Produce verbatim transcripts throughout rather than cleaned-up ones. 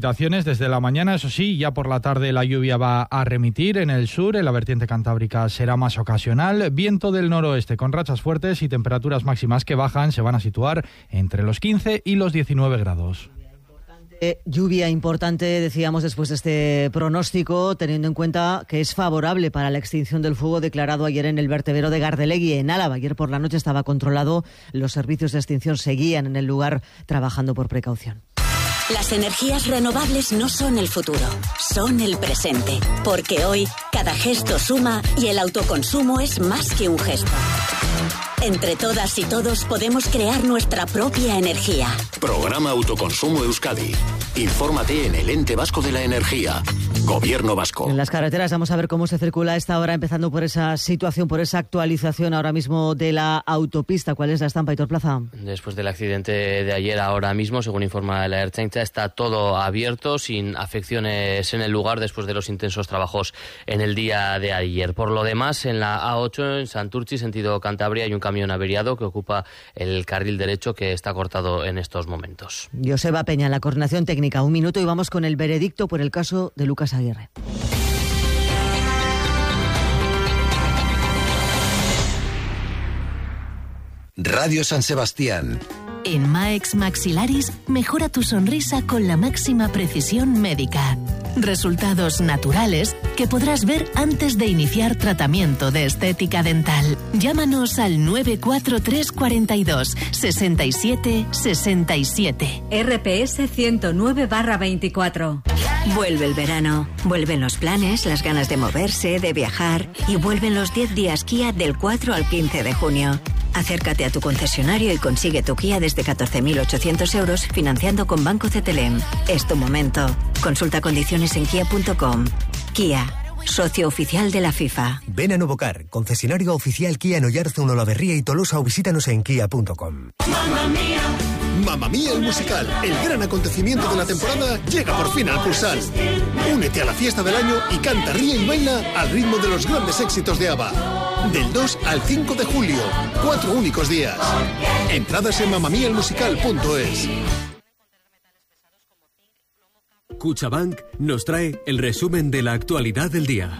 Desde la mañana, eso sí, ya por la tarde la lluvia va a remitir en el sur, en la vertiente cantábrica será más ocasional, viento del noroeste con rachas fuertes y temperaturas máximas que bajan se van a situar entre los quince y los diecinueve grados. Eh, lluvia importante, decíamos, después de este pronóstico, teniendo en cuenta que es favorable para la extinción del fuego declarado ayer en el vertedero de Gardelegui, en Álava. Ayer por la noche estaba controlado, los servicios de extinción seguían en el lugar trabajando por precaución. Las energías renovables no son el futuro, son el presente. Porque hoy, cada gesto suma y el autoconsumo es más que un gesto. Entre todas y todos podemos crear nuestra propia energía. Programa Autoconsumo Euskadi. Infórmate en el Ente Vasco de la Energía. Gobierno Vasco. En las carreteras vamos a ver cómo se circula a esta hora, empezando por esa situación, por esa actualización ahora mismo de la autopista. ¿Cuál es la estampa, Aitor Plaza? Después del accidente de ayer, ahora mismo, según informa la Ertzaintza, está todo abierto, sin afecciones en el lugar después de los intensos trabajos en el día de ayer. Por lo demás, en la A ocho, en Santurtzi, sentido Cantabria, hay un camión averiado que ocupa el carril derecho que está cortado en estos momentos. Joseba Peña, la coordinación técnica. Un minuto y vamos con el veredicto por el caso de Lucas Aguirre. Radio San Sebastián. En Maex Maxilaris, mejora tu sonrisa con la máxima precisión médica. Resultados naturales que podrás ver antes de iniciar tratamiento de estética dental. Llámanos al nueve cuatro tres cuatro dos, seis siete seis siete. R P S ciento nueve barra veinticuatro. Vuelve el verano, vuelven los planes, las ganas de moverse, de viajar y vuelven los diez días Kia del cuatro al quince de junio. Acércate a tu concesionario y consigue tu Kia desde catorce mil ochocientos euros financiando con Banco C T L E M. Es tu momento. Consulta condiciones en kia punto com. Kia, socio oficial de la FIFA. Ven a Novocar, concesionario oficial Kia en Oyarzun, Olaverría y Tolosa, o visítanos en kia punto com. ¡Mamma mía! Mamma Mía el musical, el gran acontecimiento de la temporada, llega por fin al Cursal. Únete a la fiesta del año y canta, ríe y baila al ritmo de los grandes éxitos de ABBA. Del dos al cinco de julio, cuatro únicos días. Entradas en mamma mía el musical punto es. Cuchabank nos trae el resumen de la actualidad del día.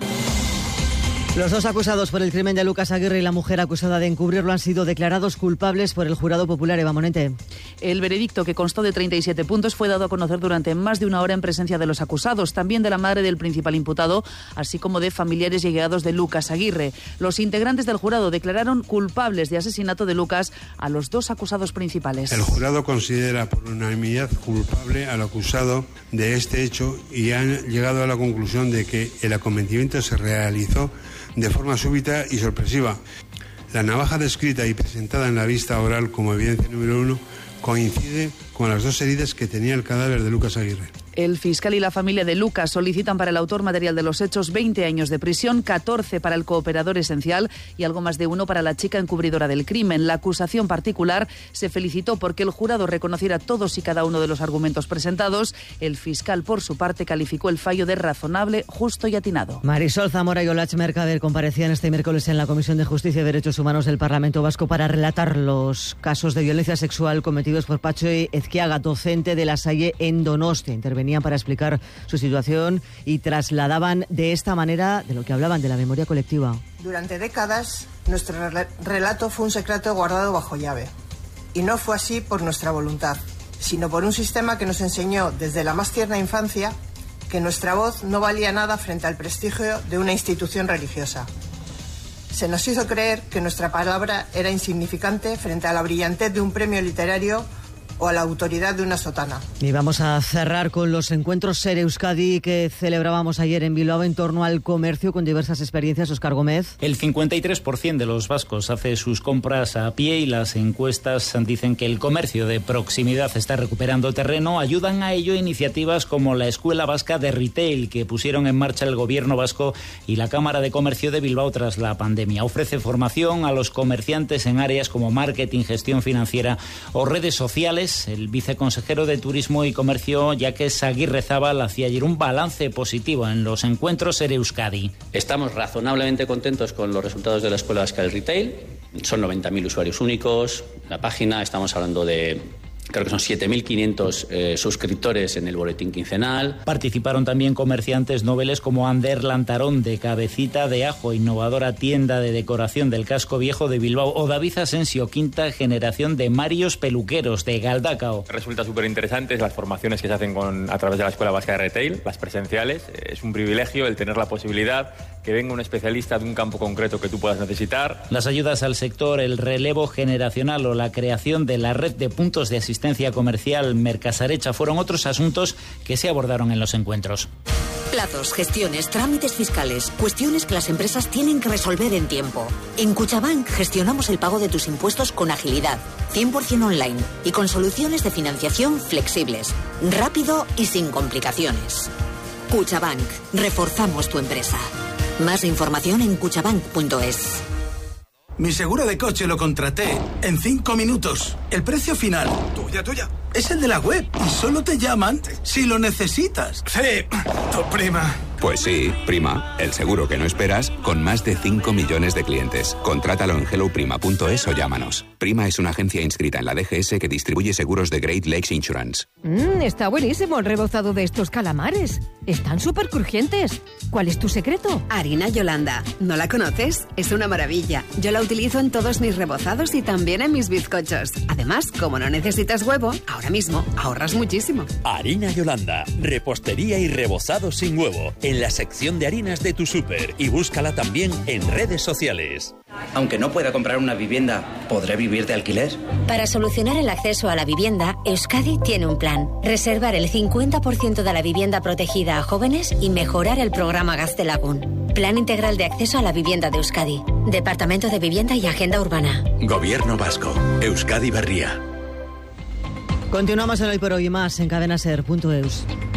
Los dos acusados por el crimen de Lucas Aguirre y la mujer acusada de encubrirlo han sido declarados culpables por el jurado popular. Eva Monente. El veredicto, que constó de treinta y siete puntos, fue dado a conocer durante más de una hora en presencia de los acusados, también de la madre del principal imputado, así como de familiares y allegados de Lucas Aguirre. Los integrantes del jurado declararon culpables de asesinato de Lucas a los dos acusados principales. El jurado considera por unanimidad culpable al acusado de este hecho y han llegado a la conclusión de que el acometimiento se realizó de forma súbita y sorpresiva. La navaja descrita y presentada en la vista oral como evidencia número uno coincide con las dos heridas que tenía el cadáver de Lucas Aguirre. El fiscal y la familia de Lucas solicitan para el autor material de los hechos veinte años de prisión, catorce para el cooperador esencial y algo más de uno para la chica encubridora del crimen. La acusación particular se felicitó porque el jurado reconociera todos y cada uno de los argumentos presentados. El fiscal, por su parte, calificó el fallo de razonable, justo y atinado. Marisol Zamora y Olach Mercader comparecían este miércoles en la Comisión de Justicia y Derechos Humanos del Parlamento Vasco para relatar los casos de violencia sexual cometidos por Pacho Ezquiaga, docente de La Salle en Donostia. Intervenían para explicar su situación y trasladaban de esta manera de lo que hablaban de la memoria colectiva. Durante décadas, nuestro relato fue un secreto guardado bajo llave. Y no fue así por nuestra voluntad, sino por un sistema que nos enseñó desde la más tierna infancia que nuestra voz no valía nada frente al prestigio de una institución religiosa. Se nos hizo creer que nuestra palabra era insignificante frente a la brillantez de un premio literario o a la autoridad de una sotana. Y vamos a cerrar con los encuentros Ser Euskadi que celebrábamos ayer en Bilbao en torno al comercio con diversas experiencias. Óscar Gómez. El cincuenta y tres por ciento de los vascos hace sus compras a pie y las encuestas dicen que el comercio de proximidad está recuperando terreno. Ayudan a ello iniciativas como la Escuela Vasca de Retail que pusieron en marcha el Gobierno vasco y la Cámara de Comercio de Bilbao tras la pandemia. Ofrece formación a los comerciantes en áreas como marketing, gestión financiera o redes sociales. El viceconsejero de Turismo y Comercio, Jacques Aguirrezábal, hacía ayer un balance positivo en los encuentros Ser Euskadi. Estamos razonablemente contentos con los resultados de la Escuela Vasca del Retail. Son noventa mil usuarios únicos. La página, estamos hablando de creo que son siete mil quinientos eh, suscriptores en el boletín quincenal. Participaron también comerciantes noveles como Ander Lantarón de Cabecita de Ajo, innovadora tienda de decoración del casco viejo de Bilbao, o David Asensio, quinta generación de Marios Peluqueros de Galdacao. Resulta súper interesantes las formaciones que se hacen con, a través de la Escuela Vasca de Retail, las presenciales. Es un privilegio el tener la posibilidad que venga un especialista de un campo concreto que tú puedas necesitar. Las ayudas al sector, el relevo generacional o la creación de la red de puntos de asistencia comercial Mercasarecha fueron otros asuntos que se abordaron en los encuentros. Plazos, gestiones, trámites fiscales, cuestiones que las empresas tienen que resolver en tiempo. En Cuchabank gestionamos el pago de tus impuestos con agilidad, cien por ciento online y con soluciones de financiación flexibles, rápido y sin complicaciones. Cuchabank, reforzamos tu empresa. Más información en cuchabank punto es. Mi seguro de coche lo contraté en cinco minutos. El precio final, tuya, tuya, es el de la web y solo te llaman si lo necesitas. Sí, tu prima. Pues sí, Prima, el seguro que no esperas, con más de cinco millones de clientes. Contrátalo en hello prima punto es o llámanos. Prima es una agencia inscrita en la D G S que distribuye seguros de Great Lakes Insurance. Mmm, está buenísimo el rebozado de estos calamares. Están súper crujientes. ¿Cuál es tu secreto? Harina Yolanda. ¿No la conoces? Es una maravilla. Yo la utilizo en todos mis rebozados y también en mis bizcochos. Además, como no necesitas huevo, ahora mismo ahorras muchísimo. Harina Yolanda. Repostería y rebozado sin huevo. En la sección de harinas de tu súper. Y búscala también en redes sociales. Aunque no pueda comprar una vivienda, ¿podré vivir de alquiler? Para solucionar el acceso a la vivienda, Euskadi tiene un plan. Reservar el cincuenta por ciento de la vivienda protegida a jóvenes y mejorar el programa Gaztelagun. Plan integral de acceso a la vivienda de Euskadi. Departamento de Vivienda y Agenda Urbana. Gobierno Vasco. Euskadi Berria. Continuamos en Hoy por Hoy, más en cadena ser punto eus.